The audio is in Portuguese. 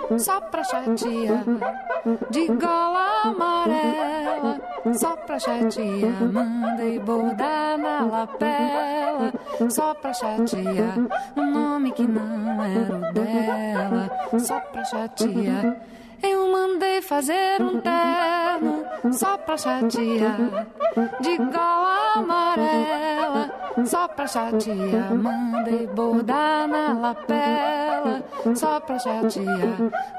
só pra chatear, de gola amarela, só pra chatear. Mandei bordar na lapela, só pra chatear, um nome que não era o dela, só pra chatear. Eu mandei fazer um terno só pra chatear, de gola amarela, só pra chatear. Mandei bordar na lapela, só pra chatear.